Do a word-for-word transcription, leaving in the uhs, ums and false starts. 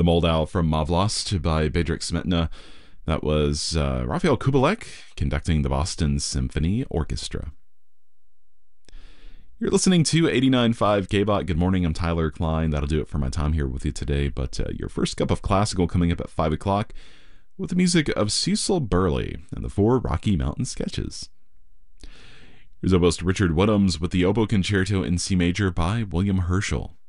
The Moldau from Mavlost by Bedřich Smetana. That was uh, Raphael Kubelik conducting the Boston Symphony Orchestra. You're listening to eighty-nine point five K B O T. Good morning, I'm Tyler Klein. That'll do it for my time here with you today. But uh, your first cup of classical coming up at five o'clock with the music of Cecil Burley and the Four Rocky Mountain Sketches. Here's oboist Richard Woodhams with the Oboe Concerto in C Major by William Herschel.